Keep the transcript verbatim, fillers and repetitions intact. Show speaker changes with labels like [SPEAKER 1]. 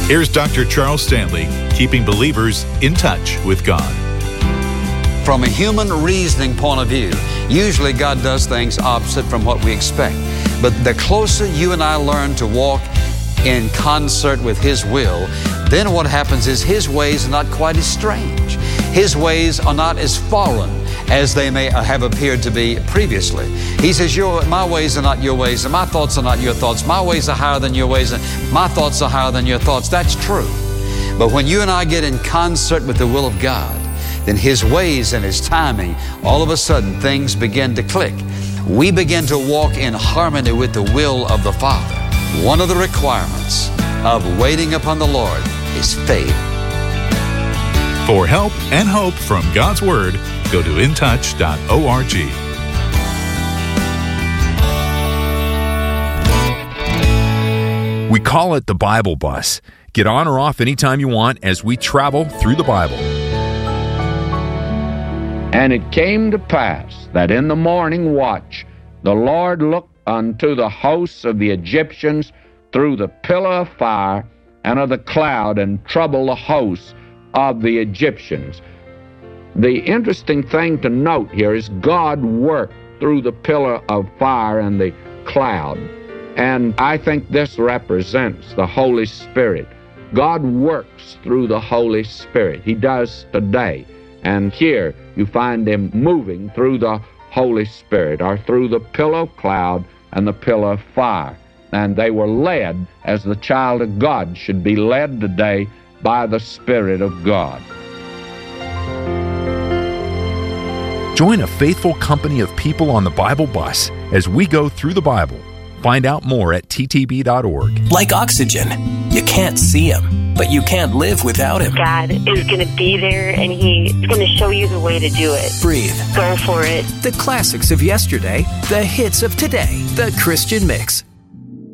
[SPEAKER 1] Here's Doctor Charles Stanley, keeping believers in touch with God.
[SPEAKER 2] From a human reasoning point of view, usually God does things opposite from what we expect. But the closer you and I learn to walk in concert with His will, then what happens is His ways are not quite as strange. His ways are not as foreign as they may have appeared to be previously. He says, your, my ways are not your ways, and my thoughts are not your thoughts. My ways are higher than your ways, and my thoughts are higher than your thoughts. That's true. But when you and I get in concert with the will of God, then His ways and His timing, all of a sudden things begin to click. We begin to walk in harmony with the will of the Father. One of the requirements of waiting upon the Lord is faith.
[SPEAKER 1] For help and hope from God's Word, go to in touch dot org.
[SPEAKER 3] We call it the Bible Bus. Get on or off anytime you want as we travel through the Bible.
[SPEAKER 4] And it came to pass that in the morning watch the Lord looked unto the hosts of the Egyptians through the pillar of fire and of the cloud, and troubled the hosts of the Egyptians. The interesting thing to note here is God worked through the pillar of fire and the cloud. And I think this represents the Holy Spirit. God works through the Holy Spirit. He does today. And here you find Him moving through the Holy Spirit, or through the pillar of cloud and the pillar of fire. And they were led as the child of God should be led today by the Spirit of God.
[SPEAKER 3] Join a faithful company of people on the Bible Bus as we go through the Bible. Find out more at T T B dot org.
[SPEAKER 5] Like oxygen, you can't see Him, but you can't live without Him.
[SPEAKER 6] God is going to be there, and He's going to show you the way to do it.
[SPEAKER 5] Breathe.
[SPEAKER 6] Go for it.
[SPEAKER 5] The classics of yesterday, the hits of today, the Christian Mix.